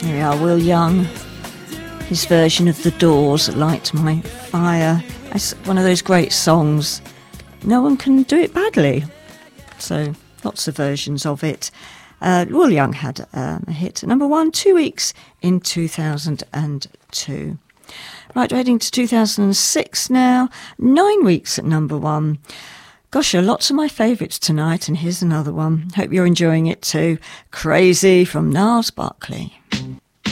Here we are, Will Young. His version of The Doors, Light My Fire. It's one of those great songs. No one can do it badly. So, lots of versions of it. Will Young had a hit at number 1 2 weeks in 2002. Right, we're heading to 2006 now. 9 weeks at number 1. Gosh, lots of my favourites tonight, and here's another one. Hope you're enjoying it too. Crazy from Gnarls Barkley.